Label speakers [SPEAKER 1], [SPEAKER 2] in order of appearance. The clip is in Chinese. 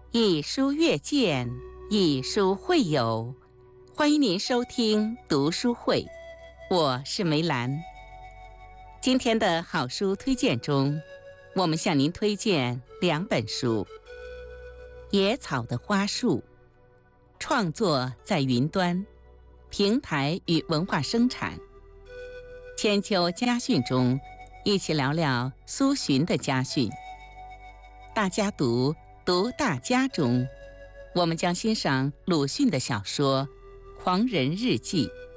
[SPEAKER 1] 一书阅见，一书会友。欢迎您收听读书会，我是梅兰。今天的好书推荐中，我们向您推荐2本书。野草的花束，创作在云端，平台与文化生产。千秋家训中，一起聊聊苏洵的家训。大家读大家中，我们将欣赏鲁迅的小说《狂人日记》，